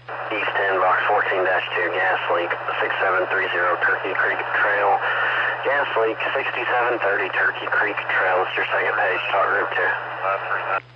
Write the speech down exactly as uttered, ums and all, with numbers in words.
East ten, box fourteen dash two, gas leak, six seven three zero Turkey Creek Trail. Gas leak, sixty-seven thirty Turkey Creek Trail. It's your second page, talk group two.